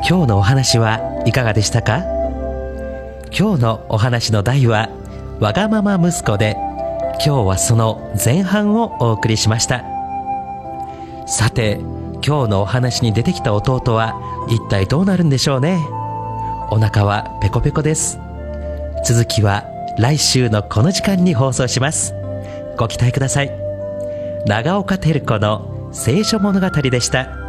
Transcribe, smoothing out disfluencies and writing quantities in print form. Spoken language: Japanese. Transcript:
今日のお話はいかがでしたか？今日のお話の題はわがまま息子で、今日はその前半をお送りしました。さて、今日のお話に出てきた弟は一体どうなるんでしょうね。お腹はペコペコです。続きは来週のこの時間に放送します。ご期待ください。長岡照子の聖書物語でした。